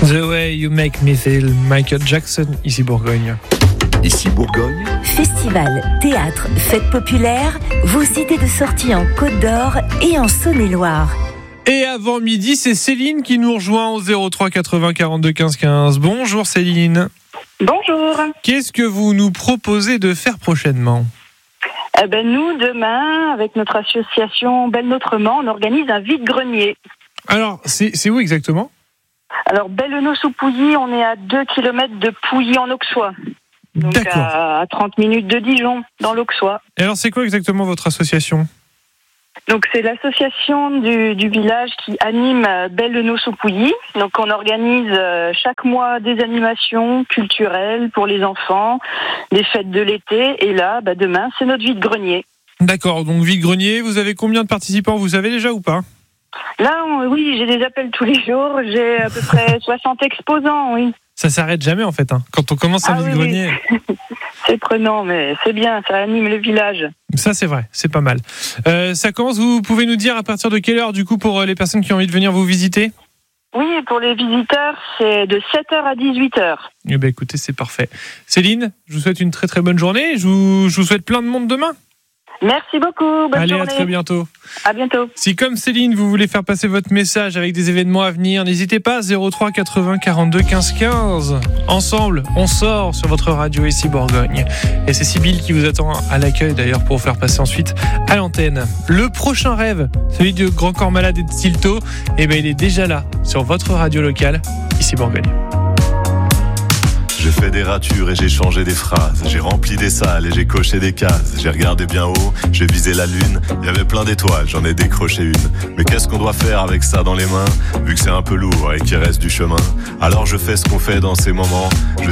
The Way You Make Me Feel, Michael Jackson, ici Bourgogne. Ici Bourgogne. Festival, théâtre, fêtes populaires, vos idées de sortie en Côte d'Or et en Saône-et-Loire. Et avant midi, c'est Céline qui nous rejoint au 03 80 42 15 15. Bonjour Céline. Bonjour. Qu'est-ce que vous nous proposez de faire prochainement ? Nous, demain, avec notre association Belle Notre Mans, on organise un vide-grenier. Alors, c'est où exactement ? Alors, Bellenau-sous-Pouilly, on est à 2 km de Pouilly en Auxois. Donc, D'accord. à 30 minutes de Dijon, dans l'Auxois. Et alors, c'est quoi exactement votre association ? Donc, c'est l'association du village qui anime Bellenau-sous-Pouilly. Donc, on organise chaque mois des animations culturelles pour les enfants, des fêtes de l'été. Et là, demain, c'est notre vide-grenier. D'accord, donc vide-grenier, vous avez combien de participants ? Vous savez déjà ou pas ? Là, oui, j'ai des appels tous les jours. J'ai à peu près 60 exposants, oui. Ça s'arrête jamais en fait, hein. Quand on commence un vide-grenier. Oui. C'est prenant, mais c'est bien, ça anime le village. Ça c'est vrai, c'est pas mal. Ça commence, vous pouvez nous dire à partir de quelle heure du coup pour les personnes qui ont envie de venir vous visiter ? Oui, pour les visiteurs, c'est de 7h à 18h. Eh bien écoutez, c'est parfait. Céline, je vous souhaite une très très bonne journée. Je vous souhaite plein de monde demain. Merci beaucoup, bonne journée. Allez, à très bientôt. À bientôt. Si comme Céline, vous voulez faire passer votre message avec des événements à venir, n'hésitez pas, 03 80 42 15 15. Ensemble, on sort sur votre radio ici Bourgogne. Et c'est Sybille qui vous attend à l'accueil d'ailleurs pour vous faire passer ensuite à l'antenne. Le prochain rêve, celui de Grand Corps Malade et de Silto, il est déjà là sur votre radio locale ici Bourgogne. J'ai fait des ratures et j'ai changé des phrases. J'ai rempli des salles et j'ai coché des cases. J'ai regardé bien haut, j'ai visé la lune. Il y avait plein d'étoiles, j'en ai décroché une. Mais qu'est-ce qu'on doit faire avec ça dans les mains ? Vu que c'est un peu lourd et qu'il reste du chemin. Alors je fais ce qu'on fait dans ces moments. Je